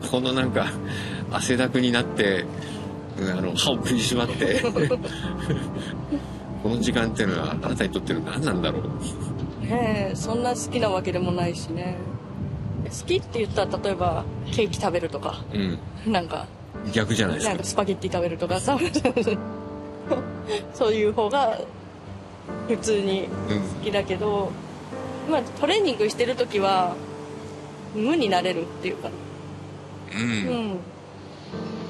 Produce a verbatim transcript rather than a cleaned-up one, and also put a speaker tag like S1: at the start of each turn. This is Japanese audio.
S1: このなんか汗だくになってあの歯を食いしばってこの時間っていうのはあなたにとっての何なんだろう。
S2: ねえ、そんな好きなわけでもないしね。好きって言ったら例えばケーキ食べるとか、うん、なんか
S1: 逆じゃないですか。
S2: なんかスパゲッティ食べるとかさそういう方が普通に好きだけど、うん、まあトレーニングしてる時は無になれるっていうか、
S1: うん、うん